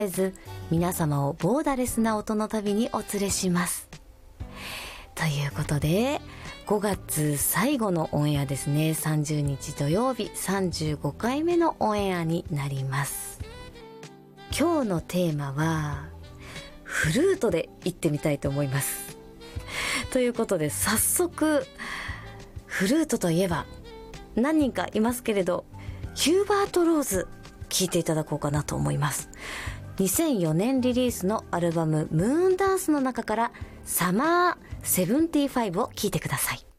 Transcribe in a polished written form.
ず皆様をボーダレスな音の旅にお連れします。ということで5月最後のオンエアですね。30日土曜日35回目のオンエアになります。今日のテーマはフルートで行ってみたいと思います。ということで早速フルートといえば何人かいますけれど、ヒューバート・ローズ聴いていただこうかなと思います。2004年リリースのアルバムムーンダンスの中からサマー75を聴いてください。